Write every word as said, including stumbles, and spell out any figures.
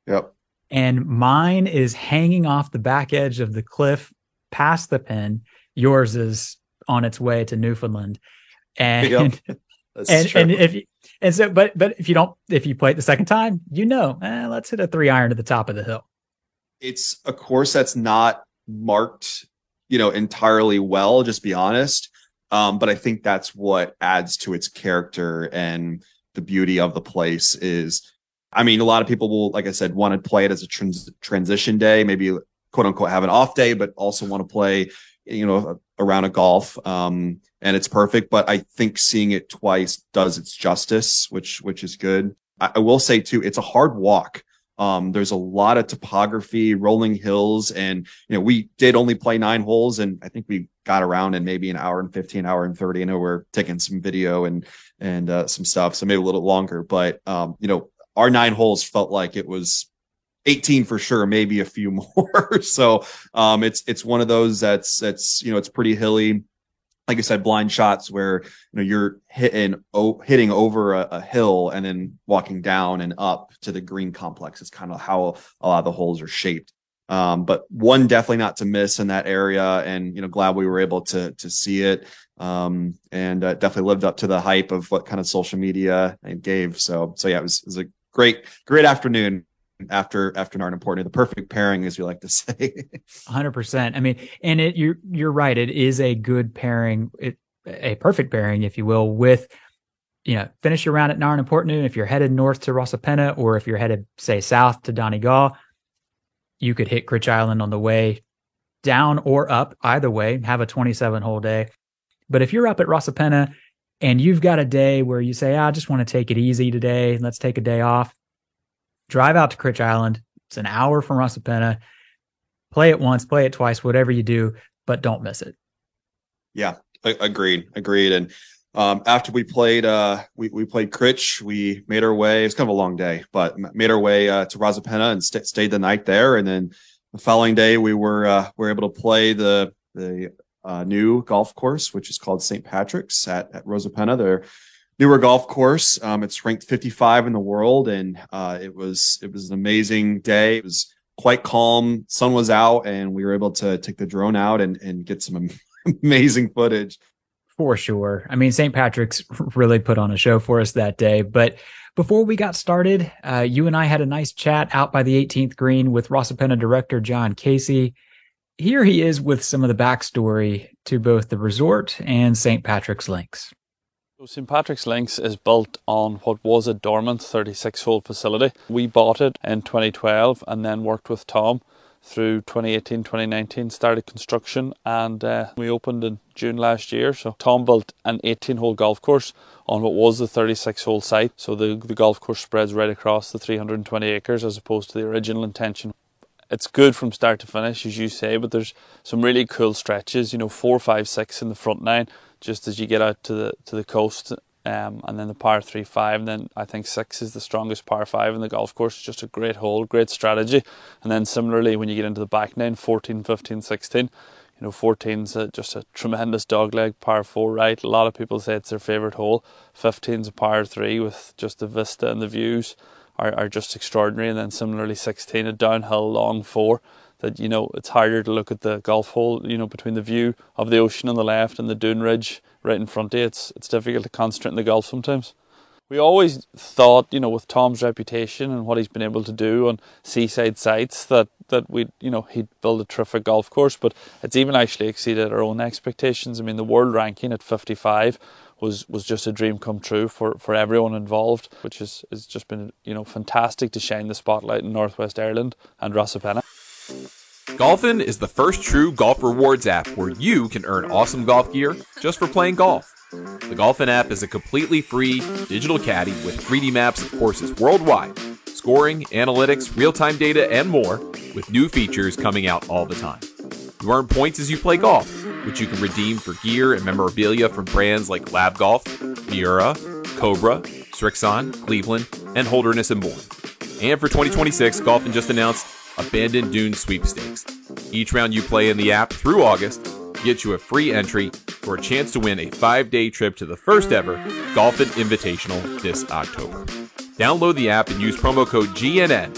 Yep. And mine is hanging off the back edge of the cliff past the pin. Yours is on its way to Newfoundland. Yep. And That's and true. and if you, and so but but if you don't if you play it the second time, you know, eh, let's hit a three iron to the top of the hill. It's a course that's not marked, you know, entirely well, just be honest. Um, but I think that's what adds to its character, and the beauty of the place is, I mean, a lot of people will, like I said, want to play it as a trans- transition day, maybe quote unquote have an off day, but also want to play, you know, a, a round of golf. Um, and it's perfect. But I think seeing it twice does its justice, which which is good. I, I will say too, it's a hard walk. Um, there's a lot of topography, rolling hills, and you know, we did only play nine holes, and I think we got around in maybe an hour and fifteen, hour and thirty. I know we're taking some video and and uh, some stuff, so maybe a little longer. But um, you know, our nine holes felt like it was eighteen for sure, maybe a few more. So um, it's it's one of those that's that's you know, it's pretty hilly. Like I said, blind shots where, you know, you're hitting oh, hitting over a, a hill and then walking down and up to the green complex. It's kind of how a lot of the holes are shaped. Um, but one definitely not to miss in that area, and you know, glad we were able to to see it. Um, and uh, definitely lived up to the hype of what kind of social media it gave. So so yeah, it was, it was a great great afternoon after after Narn and Portneuf, the perfect pairing, as we like to say. one hundred percent. I mean, and it you're you're right. It is a good pairing, it, a perfect pairing, if you will, with, you know, finish your round at Narn and Portneuf. If you're headed north to Ras Al Pena, or if you're headed, say, south to Donegal, you could hit Critch Island on the way down or up. Either way, have a twenty-seven hole day. But if you're up at Ras Al Pena and you've got a day where you say, I just want to take it easy today, let's take a day off, drive out to Critch Island. It's an hour from Ras Al Pena. Play it once, play it twice, whatever you do, but don't miss it. Yeah, agreed, agreed. And um, after we played, uh, we we played Critch, we made our way. It's kind of a long day, but made our way uh, to Ras Al Pena and st- stayed the night there. And then the following day, we were uh, were able to play the the uh, new golf course, which is called Saint Patrick's at at Ras Al Pena. Their newer golf course. Um, it's ranked fifty-five in the world, and uh, it was it was an amazing day. It was quite calm. Sun was out, and we were able to take the drone out and and get some amazing footage. For sure. I mean, Saint Patrick's really put on a show for us that day. But before we got started, uh, you and I had a nice chat out by the eighteenth green with Ras Al Pena director John Casey. Here he is with some of the backstory to both the resort and Saint Patrick's Links. So Saint Patrick's Links is built on what was a dormant thirty-six hole facility. We bought it in twenty twelve and then worked with Tom through twenty eighteen, twenty nineteen, started construction, and uh, we opened in June last year. So Tom built an eighteen hole golf course on what was the thirty-six hole site. So the, the golf course spreads right across the three hundred twenty acres as opposed to the original intention. It's good from start to finish, as you say, but there's some really cool stretches, you know, four, five, six in the front nine, just as you get out to the to the coast, um, and then the par three, five, and then I think six is the strongest par five in the golf course. It's just a great hole, great strategy. And then similarly, when you get into the back nine, fourteen, fifteen, sixteen, you know, fourteen's a, just a tremendous dogleg par four, right? A lot of people say it's their favourite hole. fifteen's a par three with just the vista and the views are, are just extraordinary. And then similarly, sixteen, a downhill long four that, you know, it's harder to look at the golf hole, you know, between the view of the ocean on the left and the dune ridge right in front of you. It's, it's difficult to concentrate in the golf sometimes. We always thought, you know, with Tom's reputation and what he's been able to do on seaside sites, that that we'd, you know, he'd build a terrific golf course, but it's even actually exceeded our own expectations. I mean, the world ranking at fifty-five was was just a dream come true for, for everyone involved, which is has just been, you know, fantastic to shine the spotlight in Northwest Ireland and Ras Al Pena. Golfin is the first true golf rewards app where you can earn awesome golf gear just for playing golf. The Golfin app is a completely free digital caddy with three D maps of courses worldwide, scoring, analytics, real-time data, and more, with new features coming out all the time. You earn points as you play golf, which you can redeem for gear and memorabilia from brands like Lab Golf, Miura, Cobra, Strixon, Cleveland, and Holderness and Bourne. And for twenty twenty-six, Golfin just announced Abandoned Dune Sweepstakes. Each round you play in the app through August gets you a free entry for a chance to win a five-day trip to the first ever Golfin Invitational this October. Download the app and use promo code G N N